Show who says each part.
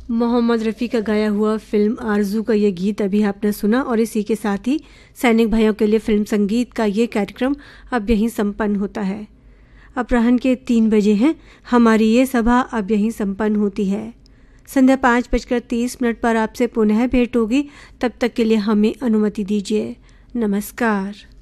Speaker 1: मोहम्मद रफ़ी का गाया हुआ फिल्म आरज़ू का ये गीत अभी आपने सुना और इसी के साथ ही सैनिक भाइयों के लिए फिल्म संगीत का ये कार्यक्रम अब यहीं संपन्न होता है। अपराह्न के 3 बजे हैं, हमारी ये सभा अब यहीं संपन्न होती है। संध्या 5:30 पर आपसे पुनः भेंट होगी। तब तक के लिए हमें अनुमति दीजिए। नमस्कार।